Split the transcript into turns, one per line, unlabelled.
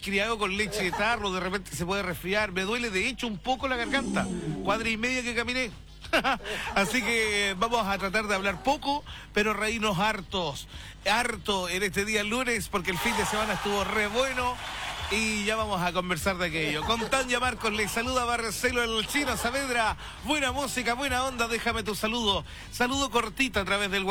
malcriado con leche de tarro, de repente se puede resfriar. Me duele de hecho un poco la garganta. 1,5 que caminé. Así que vamos a tratar de hablar poco, pero reírnos harto en este día lunes, porque el fin de semana estuvo re bueno. Y ya vamos a conversar de aquello. Con Tania Marcos le saluda Marcelo el Chino Saavedra. Buena música, buena onda, déjame tu saludo. Saludo cortito a través del